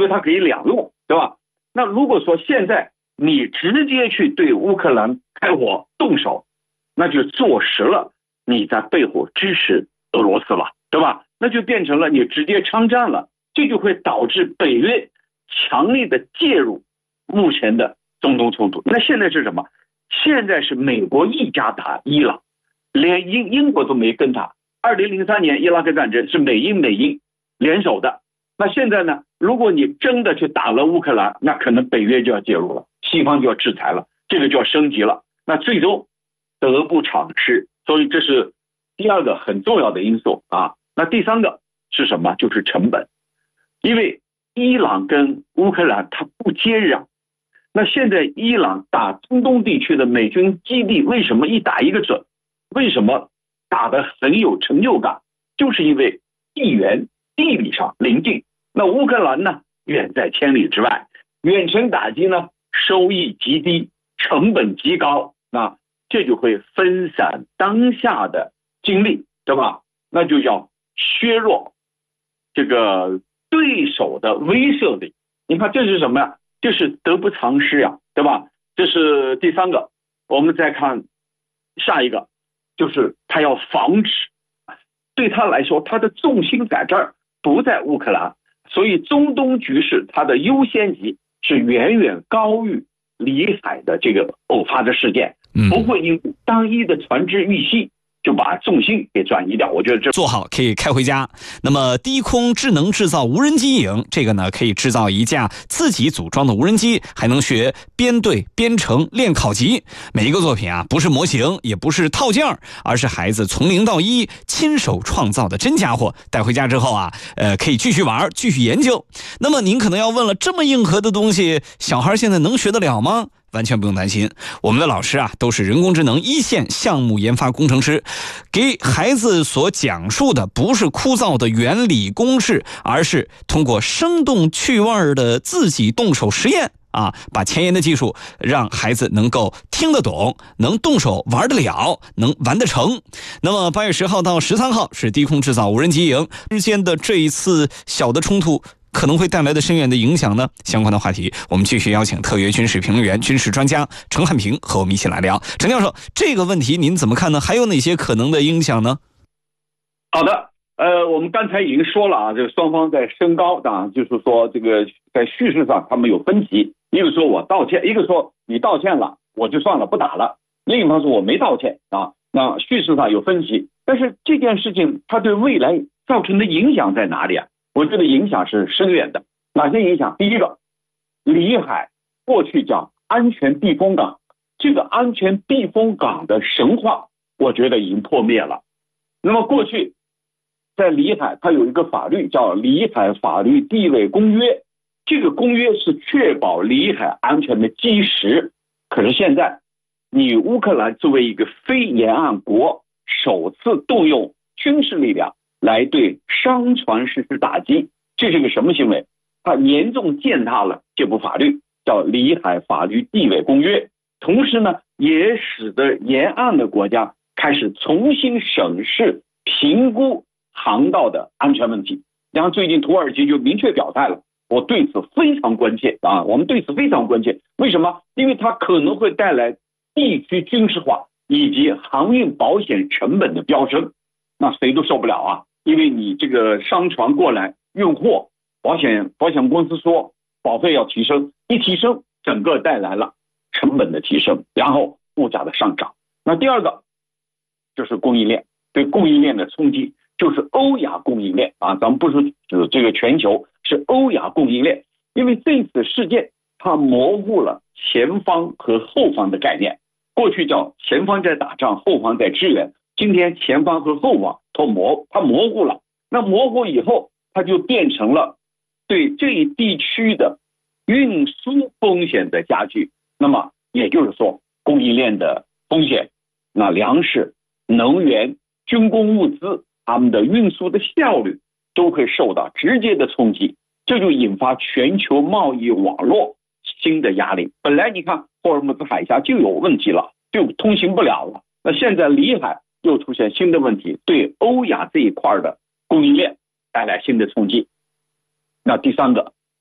为它可以两用，对吧？那如果说现在你直接去对乌克兰开火动手，那就坐实了你在背后支持俄罗斯了，对吧？那就变成了你直接参战了，这就会导致北约强力的介入目前的中东冲突。那现在是什么？现在是美国一家打伊朗，连英国都没跟他。2003年伊拉克战争是美英联手的。那现在呢，如果你真的去打了乌克兰，那可能北约就要介入了，西方就要制裁了，这个就要升级了，那最终得不偿失。所以这是第二个很重要的因素啊。那第三个是什么？就是成本。因为伊朗跟乌克兰它不接壤，那现在伊朗打中东地区的美军基地为什么一打一个准？为什么打得很有成就感？就是因为地缘地理上临近，那乌克兰呢远在千里之外，远程打击呢收益极低，成本极高，那这就会分散当下的精力，对吧？那就要削弱这个对手的威慑力。你看这是什么呀？这是得不偿失呀，对吧？这是第三个。我们再看下一个，就是他要防止，对他来说他的重心在这儿，不在乌克兰，所以中东局势它的优先级是远远高于里海的这个偶发的事件，不会因为单一的船只遇袭就把重心给转移掉。我觉得这做好可以开回家。那么低空智能制造无人机营，这个呢可以制造一架自己组装的无人机，还能学编队编程练考级。每一个作品啊，不是模型也不是套件，而是孩子从0到1亲手创造的真家伙。带回家之后啊，可以继续玩继续研究。那么您可能要问了，这么硬核的东西小孩现在能学得了吗？完全不用担心，我们的老师啊都是人工智能一线项目研发工程师，给孩子所讲述的不是枯燥的原理公式，而是通过生动趣味的自己动手实验啊，把前沿的技术让孩子能够听得懂，能动手玩得了，能完得成。那么8月10号到13号是低空制造无人机营之间的这一次小的冲突可能会带来的深远的影响呢？相关的话题，我们继续邀请特约军事评论员、军事专家陈汉平和我们一起来聊。陈教授，这个问题您怎么看呢？还有哪些可能的影响呢？ 好的，我们刚才已经说了啊，这个双方在升高啊，就是说这个在叙事上他们有分歧，一个说我道歉，一个说你道歉了我就算了不打了，另一方说我没道歉啊，那叙事上有分歧。但是这件事情它对未来造成的影响在哪里啊？我觉得影响是深远的。哪些影响？第一个，里海过去叫安全避风港，这个安全避风港的神话我觉得已经破灭了。那么过去在里海它有一个法律叫里海法律地位公约，这个公约是确保里海安全的基石。可是现在你乌克兰作为一个非沿岸国，首次动用军事力量来对商船实施打击，这是个什么行为？它严重践踏了这部法律，叫里海法律地位公约。同时呢，也使得沿岸的国家开始重新审视评估航道的安全问题。然后最近土耳其就明确表态了，我对此非常关切啊，我们对此非常关切。为什么？因为它可能会带来地区军事化以及航运保险成本的飙升，那谁都受不了啊。因为你这个商船过来运货，保险公司说保费要提升，一提升整个带来了成本的提升，然后物价的上涨。那第二个就是供应链，对供应链的冲击，就是欧亚供应链啊，咱们不是指这个全球，是欧亚供应链。因为这次事件它模糊了前方和后方的概念，过去叫前方在打仗，后方在支援，今天前方和后方它模糊了。那模糊以后，它就变成了对这一地区的运输风险的加剧。那么也就是说，供应链的风险，那粮食、能源、军工物资，他们的运输的效率都会受到直接的冲击，这就引发全球贸易网络新的压力。本来你看霍尔木兹海峡就有问题了，就通行不了了，那现在里海又出现新的问题，对欧亚这一块的供应链带来新的冲击。那第三个